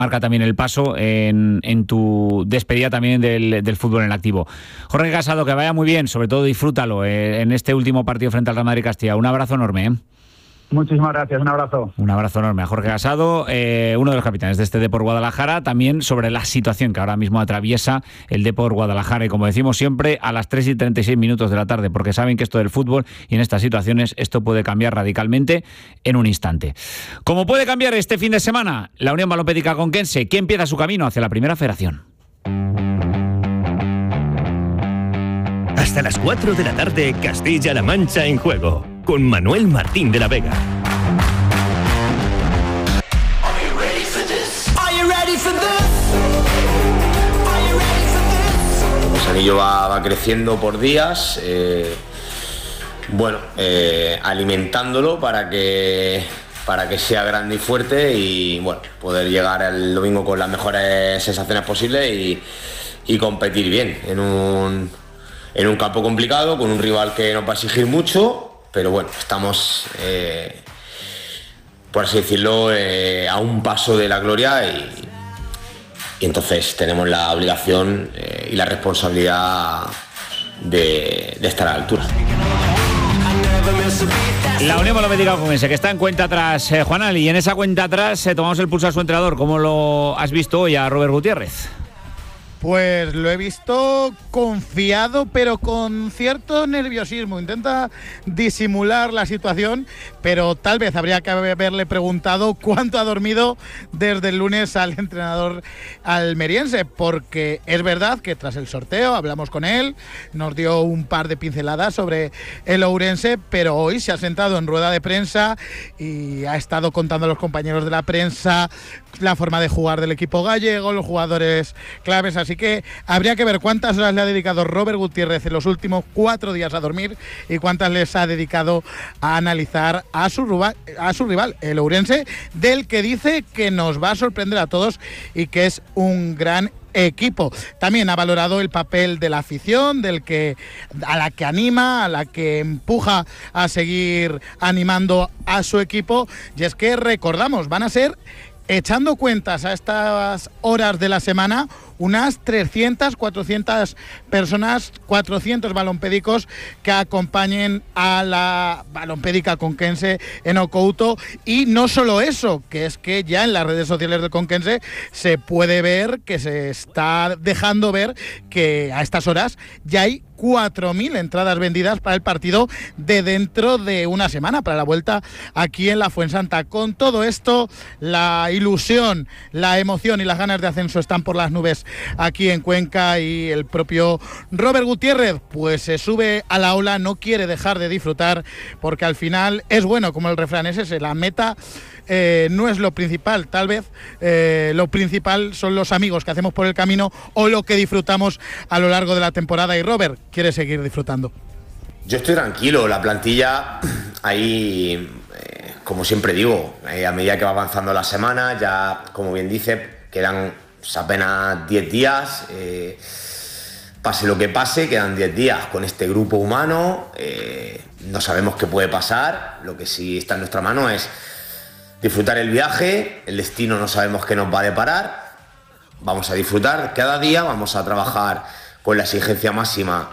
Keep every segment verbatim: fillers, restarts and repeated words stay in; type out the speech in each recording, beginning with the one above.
marca también el paso en, en tu despedida también del, del fútbol en activo. Jorge Casado, que vaya muy bien, sobre todo disfrútalo eh, en este último partido frente al Real Madrid Castilla. Un abrazo enorme. ¿eh? Muchísimas gracias, un abrazo. Un abrazo enorme a Jorge Casado, eh, uno de los capitanes de este Depor Guadalajara, también sobre la situación que ahora mismo atraviesa el Depor Guadalajara, y como decimos siempre, a las tres y treinta y seis minutos de la tarde, porque saben que esto del fútbol y en estas situaciones esto puede cambiar radicalmente en un instante. ¿Cómo puede cambiar este fin de semana la Unión Balompédica Conquense, que empieza su camino hacia la Primera Federación? Hasta las cuatro de la tarde, Castilla-La Mancha en juego, con Manuel Martín de la Vega. Manzanillo va, va creciendo por días, eh, bueno, eh, alimentándolo para que, para que sea grande y fuerte y bueno, poder llegar el domingo con las mejores sensaciones posibles y, y competir bien en un, en un campo complicado, con un rival que nos va a exigir mucho, pero bueno, estamos, eh, por así decirlo, eh, a un paso de la gloria y, y entonces tenemos la obligación eh, y la responsabilidad de, de estar a la altura. La Unión Balompédica Conquense, que está en cuenta atrás, eh, Juan Ali, y en esa cuenta atrás eh, tomamos el pulso a su entrenador. ¿Cómo lo has visto hoy a Robert Gutiérrez? Pues lo he visto confiado, pero con cierto nerviosismo. Intenta disimular la situación, pero tal vez habría que haberle preguntado cuánto ha dormido desde el lunes al entrenador almeriense, porque es verdad que tras el sorteo hablamos con él, nos dio un par de pinceladas sobre el ourense, pero hoy se ha sentado en rueda de prensa y ha estado contando a los compañeros de la prensa la forma de jugar del equipo gallego, los jugadores claves, así que habría que ver cuántas horas le ha dedicado Robert Gutiérrez en los últimos cuatro días a dormir y cuántas les ha dedicado a analizar a su, rival, a su rival, el ourense, del que dice que nos va a sorprender a todos y que es un gran equipo. También ha valorado el papel de la afición, del que a la que anima, a la que empuja a seguir animando a su equipo, y es que recordamos, van a ser, echando cuentas a estas horas de la semana, unas trescientas, cuatrocientas personas, cuatrocientos balompédicos que acompañen a la Balompédica Conquense en Ocouto. Y no solo eso, que es que ya en las redes sociales de Conquense se puede ver, que se está dejando ver que a estas horas ya hay cuatro mil entradas vendidas para el partido de dentro de una semana, para la vuelta aquí en la Fuensanta. Con todo esto, la ilusión, la emoción y las ganas de ascenso están por las nubes aquí en Cuenca, y el propio Robert Gutiérrez pues se sube a la ola, no quiere dejar de disfrutar, porque al final es bueno, como el refrán es ese, la meta Eh, no es lo principal, tal vez eh, lo principal son los amigos que hacemos por el camino o lo que disfrutamos a lo largo de la temporada, y Robert quiere seguir disfrutando. Yo estoy tranquilo, la plantilla ahí, eh, como siempre digo, eh, a medida que va avanzando la semana, ya como bien dice, quedan pues, apenas diez días, eh, pase lo que pase, quedan diez días con este grupo humano, eh, no sabemos qué puede pasar, lo que sí está en nuestra mano es disfrutar el viaje, el destino no sabemos qué nos va a deparar, vamos a disfrutar cada día, vamos a trabajar con la exigencia máxima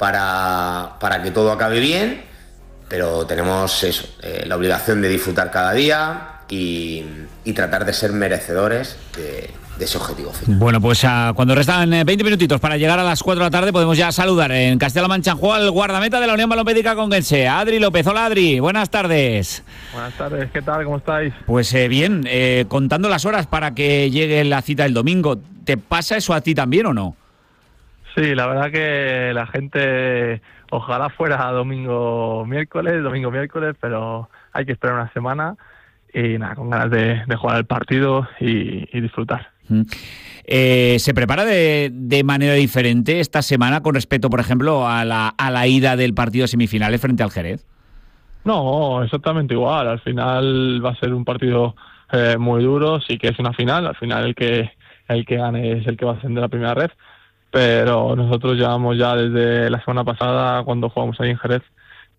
para, para que todo acabe bien, pero tenemos eso, eh, la obligación de disfrutar cada día y, y tratar de ser merecedores de, de ese objetivo final. Bueno, pues uh, cuando restan veinte minutitos para llegar a las cuatro de la tarde, podemos ya saludar en Castilla-La Mancha en juego al guardameta de la Unión Balompédica Conquense, Adri López. Hola Adri, buenas tardes. Buenas tardes, ¿qué tal? ¿Cómo estáis? Pues eh, bien, eh, contando las horas para que llegue la cita el domingo, ¿te pasa eso a ti también o no? Sí, la verdad que la gente ojalá fuera domingo miércoles, domingo miércoles, pero hay que esperar una semana y nada, con ganas de, de jugar el partido y, y disfrutar. Eh, ¿Se prepara de, de manera diferente esta semana con respecto, por ejemplo, a la, a la ida del partido de semifinales frente al Jerez? No, exactamente igual. Al final va a ser un partido eh, muy duro, sí que es una final. Al final el que el que gane es el que va a ascender a la primera red. Pero nosotros llevamos ya desde la semana pasada, cuando jugamos ahí en Jerez,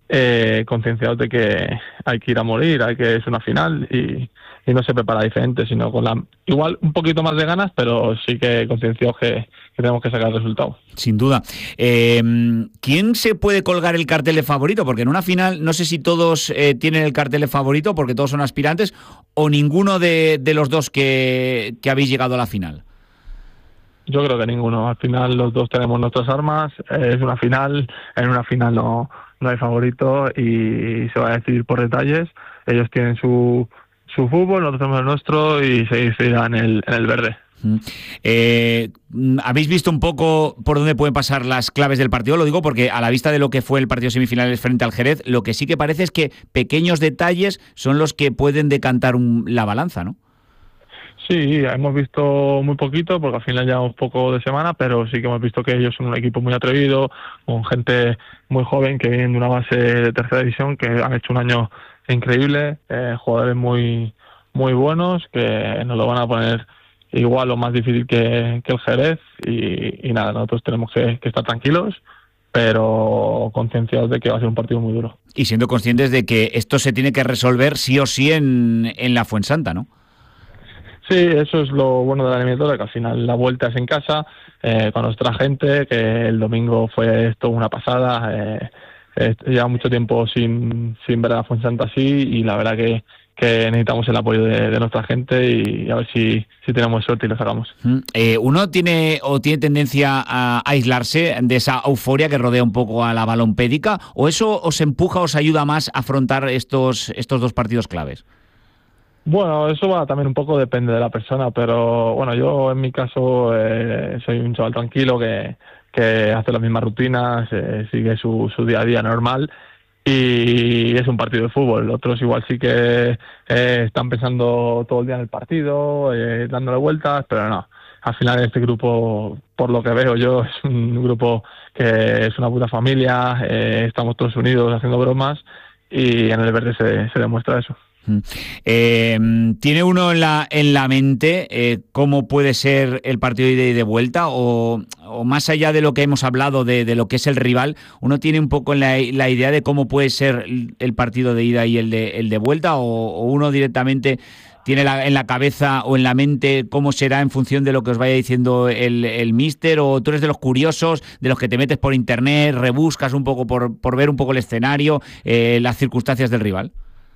eh, concienciados de que hay que ir a morir, hay que es una final y, y no se prepara diferente, sino con la igual un poquito más de ganas, pero sí que concienciados que, que tenemos que sacar el resultado. Sin duda. Eh, ¿Quién se puede colgar el cartel de favorito? Porque en una final no sé si todos eh, tienen el cartel de favorito porque todos son aspirantes o ninguno de, de los dos que, que habéis llegado a la final. Yo creo que ninguno. Al final los dos tenemos nuestras armas. Eh, es una final. En una final no, no hay favorito y se va a decidir por detalles. Ellos tienen su, su fútbol, nosotros tenemos el nuestro y se decidirá en el, en el verde. Eh, ¿Habéis visto un poco por dónde pueden pasar las claves del partido? Lo digo porque a la vista de lo que fue el partido semifinales frente al Jerez, lo que sí que parece es que pequeños detalles son los que pueden decantar un, la balanza, ¿no? Sí, hemos visto muy poquito porque al final llevamos poco de semana, pero sí que hemos visto que ellos son un equipo muy atrevido, con gente muy joven que vienen de una base de tercera división, que han hecho un año increíble, eh, jugadores muy muy buenos que nos lo van a poner igual o más difícil que, que el Jerez y, y nada, nosotros tenemos que, que estar tranquilos, pero concienciados de que va a ser un partido muy duro. Y siendo conscientes de que esto se tiene que resolver sí o sí en, en la Fuensanta, ¿no? Sí, eso es lo bueno de la eliminatoria, que al final la vuelta es en casa, eh, con nuestra gente, que el domingo fue esto una pasada, eh, eh, lleva mucho tiempo sin, sin ver a la Fuensanta así y la verdad que, que necesitamos el apoyo de, de nuestra gente y a ver si, si tenemos suerte y lo sacamos. Eh, ¿Uno tiene o tiene tendencia a aislarse de esa euforia que rodea un poco a la balompédica o eso os empuja, os ayuda más a afrontar estos, estos dos partidos claves? Bueno, eso va también un poco depende de la persona, pero bueno, yo en mi caso eh, soy un chaval tranquilo que, que hace las mismas rutinas, eh, sigue su, su día a día normal y es un partido de fútbol. Otros igual sí que eh, están pensando todo el día en el partido, eh, dándole vueltas, pero no. Al final este grupo, por lo que veo yo, es un grupo que es una puta familia, eh, estamos todos unidos haciendo bromas y en el verde se, se demuestra eso. Eh, ¿Tiene uno en la, en la mente eh, cómo puede ser el partido de ida y de vuelta? O, o más allá de lo que hemos hablado de, de lo que es el rival, ¿uno tiene un poco la, la idea de cómo puede ser el partido de ida y el de, el de vuelta? ¿O, o uno directamente tiene la, en la cabeza o en la mente cómo será en función de lo que os vaya diciendo el, el míster? ¿O tú eres de los curiosos, de los que te metes por internet, rebuscas un poco por, por ver un poco el escenario, eh, las circunstancias del rival?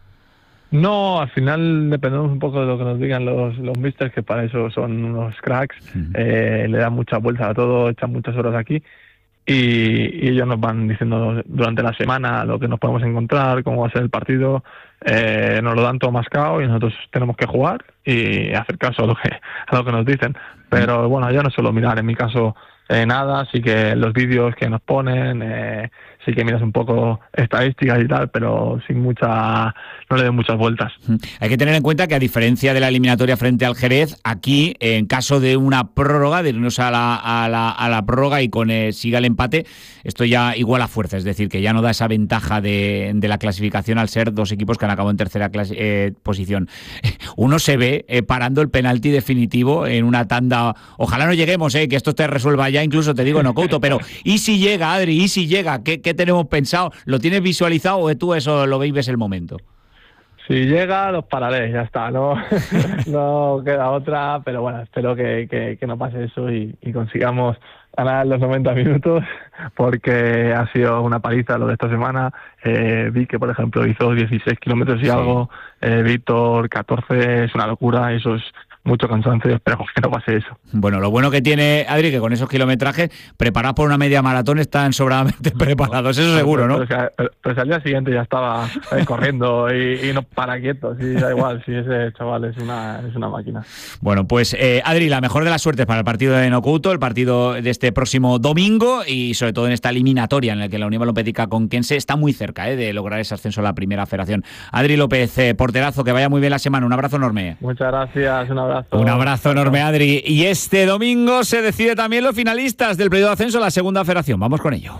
No, al final dependemos un poco de lo que nos digan los, los místers, que para eso son unos cracks, uh-huh. eh, le dan mucha vuelta a todo, echan muchas horas aquí y, y ellos nos van diciendo durante la semana lo que nos podemos encontrar, cómo va a ser el partido, eh, nos lo dan todo mascado y nosotros tenemos que jugar y hacer caso a lo que, a lo que nos dicen. Pero bueno, yo no suelo mirar, en mi caso eh, nada, sí que los vídeos que nos ponen, eh, sí que miras un poco estadísticas y tal, pero sin mucha, no le den muchas vueltas. Hay que tener en cuenta que a diferencia de la eliminatoria frente al Jerez, aquí en caso de una prórroga, de irnos a la, a la, a la prórroga y con eh, siga el empate, esto ya iguala fuerza, es decir, que ya no da esa ventaja de, de la clasificación al ser dos equipos que han acabado en tercera clase, eh, posición. Uno se ve eh, parando el penalti definitivo en una tanda, ojalá no lleguemos, eh, que esto te resuelva ya, incluso te digo no Couto, pero ¿y si llega, Adri? ¿Y si llega? ¿Qué, qué tenemos pensado? ¿Lo tienes visualizado o tú eso lo vives el momento? Si llega, los pararé, ya está, no, no queda otra, pero bueno, espero que, que, que no pase eso y, y consigamos ganar los noventa minutos, porque ha sido una paliza lo de esta semana. Eh, vi que, por ejemplo, hizo dieciséis kilómetros y sí. algo, eh, Víctor catorce, es una locura, eso es mucho cansancio, esperemos que no pase eso. Bueno, lo bueno que tiene Adri, que con esos kilometrajes, preparados por una media maratón, están sobradamente preparados, eso seguro, ¿no? Pero, pero, pero al día siguiente ya estaba eh, corriendo y, y no para quieto, sí, da igual, sí, ese chaval es una, es una máquina. Bueno, pues eh, Adri, la mejor de las suertes para el partido de Nocouto, el partido de este próximo domingo y sobre todo en esta eliminatoria en la que la Unión Balompédica Conquense está muy cerca eh, de lograr ese ascenso a la primera federación. Adri López, eh, porterazo, que vaya muy bien la semana, un abrazo enorme. Muchas gracias, un abrazo. Un abrazo enorme, Adri. Y este domingo se decide también los finalistas del periodo de ascenso a la segunda federación. Vamos con ello.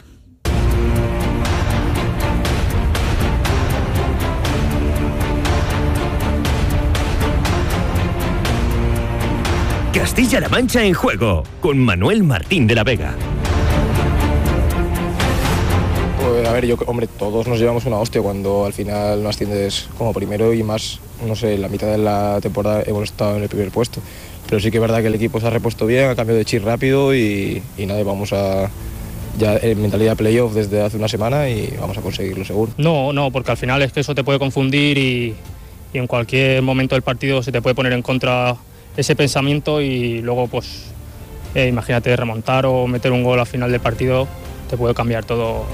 Castilla-La Mancha en juego, con Manuel Martín de la Vega. a ver, yo, hombre, todos nos llevamos una hostia cuando al final no asciendes como primero y más, no sé, en la mitad de la temporada hemos estado en el primer puesto. Pero sí que es verdad que el equipo se ha repuesto bien, ha cambiado de chip rápido y, y nada, vamos a... ya en mentalidad playoff desde hace una semana y vamos a conseguirlo seguro. No, no, porque al final es que eso te puede confundir y, y en cualquier momento del partido se te puede poner en contra ese pensamiento y luego pues eh, imagínate remontar o meter un gol al final del partido, te puede cambiar todo.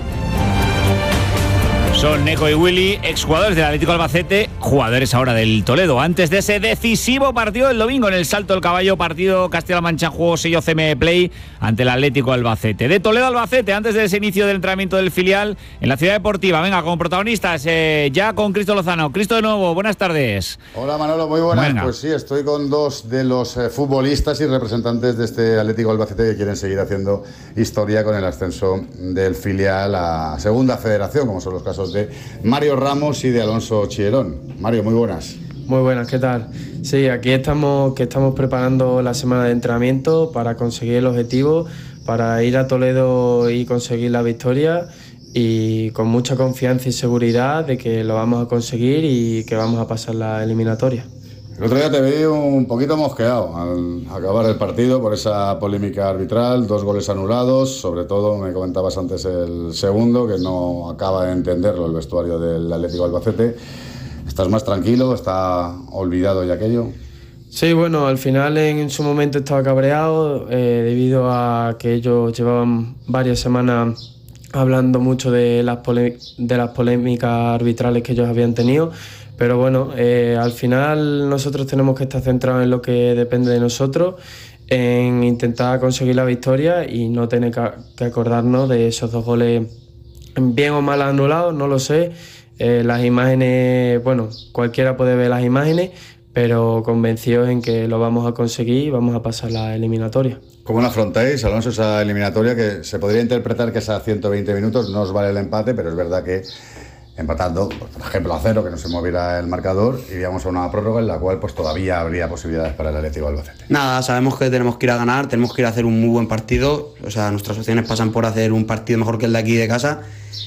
Son Neco y Willy, exjugadores del Atlético Albacete, jugadores ahora del Toledo. Antes de ese decisivo partido del domingo en el Salto del Caballo, partido Castilla-La Mancha en juego, sello C M Play ante el Atlético Albacete. De Toledo a Albacete, antes de ese inicio del entrenamiento del filial en la Ciudad Deportiva. Venga, como protagonistas, eh, ya con Cristo Lozano. Cristo de nuevo, buenas tardes. Hola Manolo, muy buenas. Venga. Pues sí, estoy con dos de los eh, futbolistas y representantes de este Atlético Albacete que quieren seguir haciendo historia con el ascenso del filial a Segunda Federación, como son los casos de Mario Ramos y de Alonso Chierón. Mario, muy buenas. Muy buenas, ¿qué tal? Sí, aquí estamos, que estamos preparando la semana de entrenamiento para conseguir el objetivo, para ir a Toledo y conseguir la victoria, y con mucha confianza y seguridad de que lo vamos a conseguir y que vamos a pasar la eliminatoria. El otro día te vi un poquito mosqueado al acabar el partido por esa polémica arbitral, dos goles anulados, sobre todo me comentabas antes el segundo, que no acaba de entenderlo el vestuario del Atlético Albacete. ¿Estás más tranquilo? ¿Está olvidado ya aquello? Sí, bueno, al final en su momento estaba cabreado eh, debido a que ellos llevaban varias semanas hablando mucho de las, polé- de las polémicas arbitrales que ellos habían tenido. Pero bueno, eh, al final nosotros tenemos que estar centrados en lo que depende de nosotros, en intentar conseguir la victoria y no tener que acordarnos de esos dos goles bien o mal anulados, no lo sé. Eh, las imágenes, bueno, cualquiera puede ver las imágenes, pero convencidos en que lo vamos a conseguir y vamos a pasar la eliminatoria. ¿Cómo la afrontáis, Alonso, esa eliminatoria que se podría interpretar que es a ciento veinte minutos, no os vale el empate, pero es verdad que empatando, pues, por ejemplo, a cero, que no se moviera el marcador, iríamos a una prórroga en la cual pues todavía habría posibilidades para el Atlético Albacete? Nada, sabemos que tenemos que ir a ganar, tenemos que ir a hacer un muy buen partido, o sea, nuestras opciones pasan por hacer un partido mejor que el de aquí de casa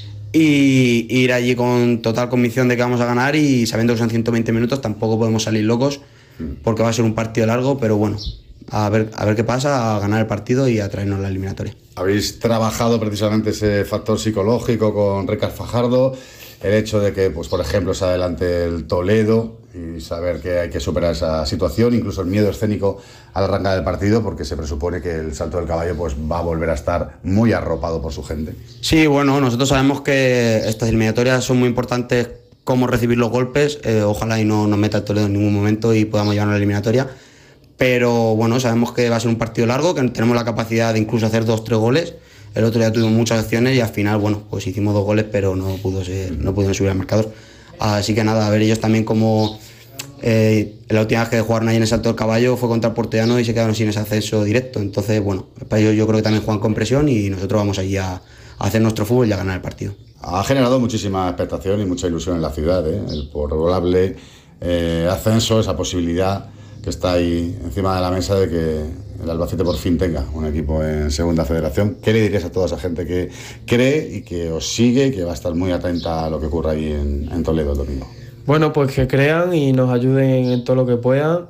y ir allí con total convicción de que vamos a ganar, y sabiendo que son ciento veinte minutos tampoco podemos salir locos porque va a ser un partido largo, pero bueno, a ver, a ver qué pasa, a ganar el partido y a traernos la eliminatoria. Habéis trabajado precisamente ese factor psicológico con Ricard Fajardo, el hecho de que, pues por ejemplo, se adelante el Toledo y saber que hay que superar esa situación, incluso el miedo escénico al arrancar del partido, porque se presupone que el Salto del Caballo pues va a volver a estar muy arropado por su gente. Sí, bueno, nosotros sabemos que estas eliminatorias son muy importantes, cómo recibir los golpes, eh, ojalá y no nos meta el Toledo en ningún momento y podamos llevarnos a la eliminatoria, pero bueno, sabemos que va a ser un partido largo, que tenemos la capacidad de incluso hacer dos, tres goles. El otro día tuvimos muchas acciones y al final, bueno, pues hicimos dos goles, pero no pudo ser, no pudieron subir al marcador. Así que nada, a ver ellos también como eh, la última vez que jugaron ahí en el Salto del Caballo fue contra el Porteano y se quedaron sin ese acceso directo. Entonces, bueno, para ellos yo creo que también juegan con presión y nosotros vamos allí a, a hacer nuestro fútbol y a ganar el partido. Ha generado muchísima expectación y mucha ilusión en la ciudad, ¿eh? El probable eh, ascenso, esa posibilidad que está ahí encima de la mesa de que el Albacete por fin tenga un equipo en Segunda Federación. ¿Qué le dirías a toda esa gente que cree y que os sigue y que va a estar muy atenta a lo que ocurra ahí en, en Toledo el domingo? Bueno, pues que crean y nos ayuden en todo lo que puedan.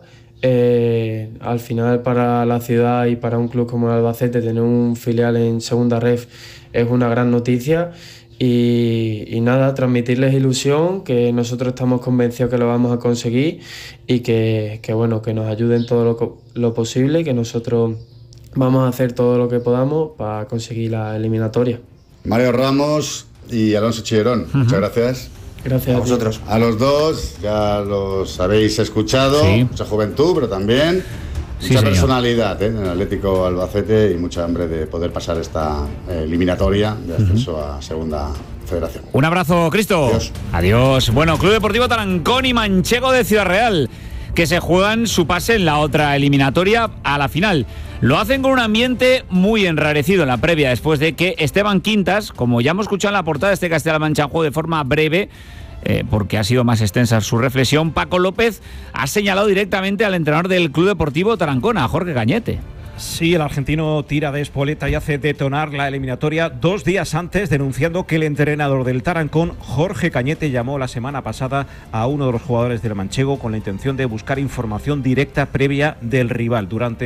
Eh, al final, para la ciudad y para un club como el Albacete, tener un filial en Segunda Ref es una gran noticia. Y, y nada, transmitirles ilusión, que nosotros estamos convencidos que lo vamos a conseguir y que, que bueno, que nos ayuden todo lo, lo posible, que nosotros vamos a hacer todo lo que podamos para conseguir la eliminatoria. Mario Ramos y Alonso Chierón, uh-huh. Muchas gracias. Gracias a vosotros. A los dos, ya los habéis escuchado, sí. Mucha juventud, pero también sí, mucha señor. personalidad, ¿eh? En el Atlético Albacete y mucha hambre de poder pasar esta eh, eliminatoria de ascenso uh-huh. a Segunda Federación. Un abrazo, Cristo. Adiós. Adiós. Bueno, Club Deportivo Tarancón y Manchego de Ciudad Real, que se juegan su pase en la otra eliminatoria a la final. Lo hacen con un ambiente muy enrarecido en la previa, después de que Esteban Quintas, como ya hemos escuchado en la portada de este Castilla-La Mancha en juego de forma breve, Eh, porque ha sido más extensa su reflexión, Paco López ha señalado directamente al entrenador del Club Deportivo Tarancón, a Jorge Cañete. Sí, el argentino tira de espoleta y hace detonar la eliminatoria dos días antes, denunciando que el entrenador del Tarancón, Jorge Cañete, llamó la semana pasada a uno de los jugadores del manchego con la intención de buscar información directa previa del rival. Durante